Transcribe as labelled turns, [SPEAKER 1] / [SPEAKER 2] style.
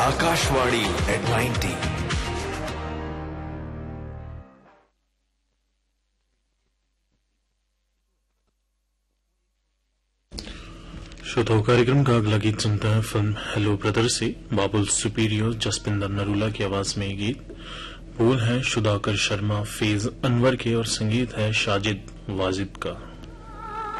[SPEAKER 1] Akashvani at 90।
[SPEAKER 2] श्रोताओं, कार्यक्रम का अगला गीत सुनते हैं फिल्म हेलो ब्रदर से। बाबुल सुपीरियो, जसपिंदर नरूला की आवाज में ये गीत। बोल है सुधाकर शर्मा, फेज अनवर के और संगीत है साजिद वाजिद का।